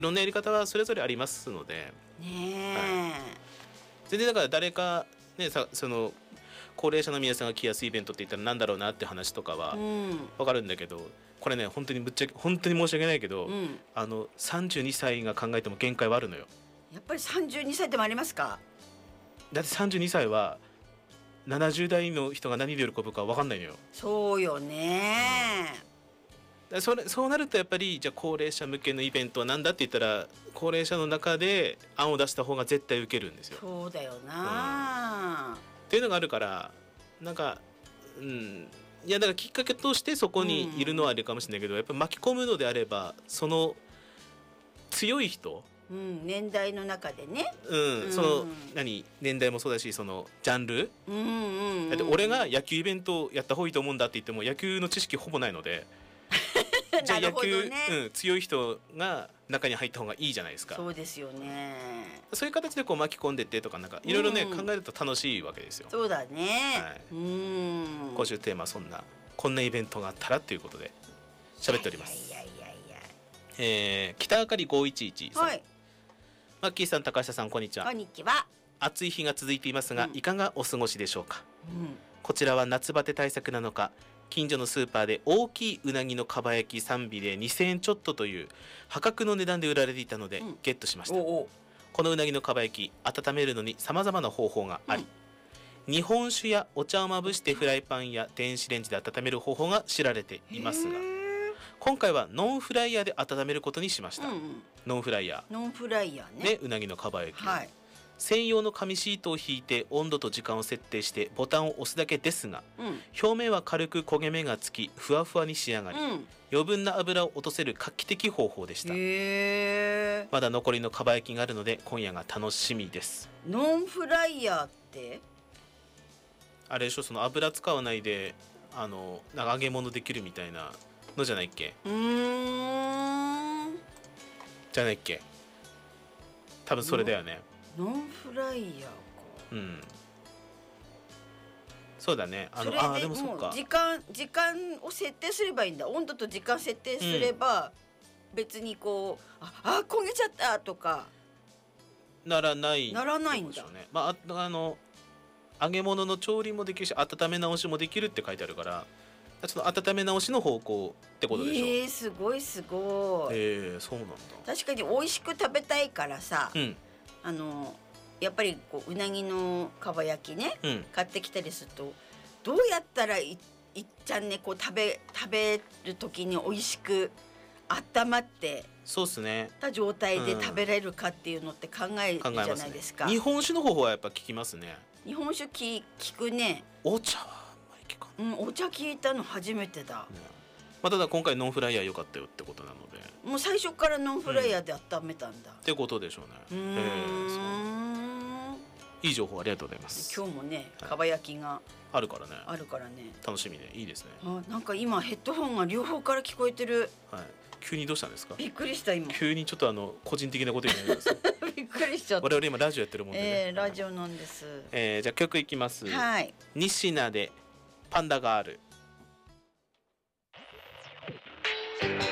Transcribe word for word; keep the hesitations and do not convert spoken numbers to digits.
ろんなやり方はそれぞれありますのでねえ、 はい、全然だから誰かねさその高齢者の皆さんが来やすいイベントって言ったらなんだろうなって話とかは分かるんだけど、うん、これね本当にぶっちゃけ本当に申し訳ないけど、うん、あのさんじゅうにさいが考えても限界はあるのよ。 やっぱりさんじゅうにさいでもありますか？ だってさんじゅうにさいはななじゅう代の人が何で喜ぶか分かんないのよ。 そうよね、 うん、それそうなるとやっぱりじゃあ高齢者向けのイベントは何だって言ったら高齢者の中で案を出した方が絶対受けるんですよ。 そうだよな、うん、 っていうのがあるからなんか、うん、いやだからきっかけとしてそこにいるのはあるかもしれないけど、うん、やっぱ巻き込むのであればその強い人、 うん、年代の中でね、 うんうん、その何年代もそうだしそのジャンル、うんうんうん、だって俺が野球イベントやった方がいいと思うんだって言っても野球の知識ほぼないのでじゃあ野球、ね、うん、強い人が中に入った方がいいじゃないですか。 そうですよね。 そういう形でこう巻き込んでってとかなんかいろいろね、うん、考えると楽しいわけですよ。 そうだね、 はい、うん今週テーマはそんなこんなイベントがあったらということで喋っております。いやいやいやいや、えー、北あかりごいちいちさん、はい、マッキーさん高下さんこんにちは。 こんにちは。 暑い日が続いていますが、うん、いかがお過ごしでしょうか。 うん、 こちらは夏バテ対策なのか近所のスーパーで大きいうなぎのかば焼きさん尾でにせんえんちょっとという破格の値段で売られていたので、うん、ゲットしました。おお、このうなぎのかば焼き温めるのに様々な方法があり、うん、日本酒やお茶をまぶしてフライパンや電子レンジで温める方法が知られていますが今回はノンフライヤーで温めることにしました。うんうん、ノンフライヤーノンフライヤーね、 でうなぎのかば焼き、 はい、 専用の紙シートを引いて温度と時間を設定してボタンを押すだけですが、うん、表面は軽く焦げ目がつきふわふわに仕上がり、うん、余分な油を落とせる画期的方法でした。 へー、 まだ残りのかば焼きがあるので今夜が楽しみです。 ノンフライヤーってあれでしょ、その油使わないであのなんか揚げ物できるみたいなのじゃないっけ。 うーんじゃないっけ、多分それだよね。 ノンフライヤーか、 うん、そうだね。あのそれであでもそっか、 もう時間時間を設定すればいいんだ。温度と時間設定すれば、うん、別にこうああ焦げちゃったとかならないならないんだ。 まああの揚げ物の調理もできるし温め直しもできるって書いてあるからちょっと温め直しの方向ってことでしょ。 えー、すごいすごい。 えー、そうなんだ。 確かに美味しく食べたいからさ、 うん、 あのやっぱりこううなぎのかば焼きね、うん、買ってきたりするとどうやったら い, いっちゃんねこう食べ食べる時に美味しく温まってそうっすねた状態で食べれるかっていうのって考えるじゃないですか。 ね、日本酒の方法はやっぱ聞きますね。 日本酒き聞くね。 お茶はあんまり聞かない、 うん、お茶聞いたの初めてだ、ね。 まあ、ただ今回ノンフライヤー良かったよってことなのでもう最初からノンフライヤーで温めたんだ、 うん、ってことでしょうね。 うーん、 えー、いい情報ありがとうございます。 今日もねかば焼きがあるからねあるからね楽しみでいいですね。 あなんか今ヘッドホンが両方から聞こえてる、 はい、急にどうしたんですか。 びっくりした今急にちょっとあの個人的なこと言うんですびっくりしちゃった。 我々今ラジオやってるもんでね、 えー、ラジオなんです、 えー、じゃあ曲いきます。 はい、 西名でパンダガール。